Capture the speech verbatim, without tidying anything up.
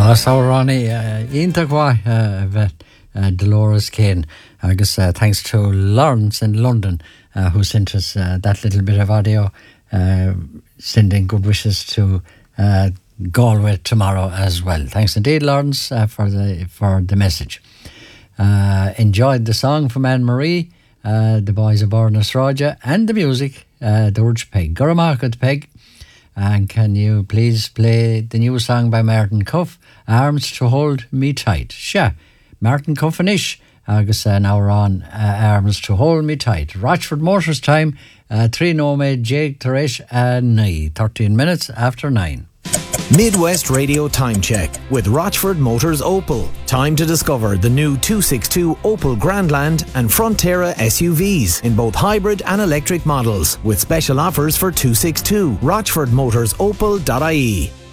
Saurani Intagwa uh, Dolores Kane. Agus uh, thanks to Lawrence in London uh, who sent us uh, that little bit of audio, uh, sending good wishes to uh, Galway tomorrow as well. Thanks indeed, Lawrence, uh, for the for the message. Uh, enjoyed the song from Anne Marie, uh, the boys of Bornas Raja, and the music, uh, George Peg. Guramarket Peg. And can you please play the new song by Martin Cuff, Arms to Hold Me Tight? Sure, Martin Cuff and Ish, agus uh, now we're on uh, Arms to Hold Me Tight. Rochford Motors time, uh, three Nomad, Jake Teresh, and nine, thirteen minutes after nine. Midwest Radio Time Check with Rochford Motors Opel. Time to discover the new two sixty-two Opel Grandland and Frontera S U Vs in both hybrid and electric models with special offers for two sixty-two. rochford motors opel dot I E.